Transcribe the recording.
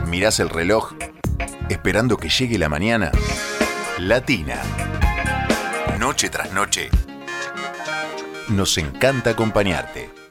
Mirás el reloj, esperando que llegue la mañana. Latina. Noche tras noche. Nos encanta acompañarte.